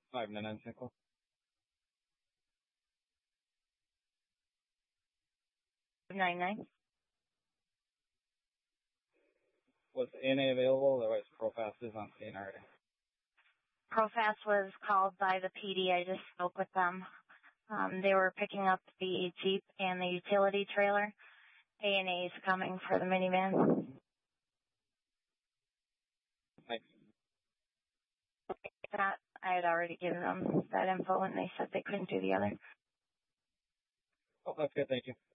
599. Was ANA available? Otherwise, ProFast is on scene already. ProFast was called by the PD. I just spoke with them. They were picking up the Jeep and the utility trailer. ANA is coming for the minivan. Thanks. That I had already given them that info, and they said they couldn't do the other. Oh, that's good. Thank you.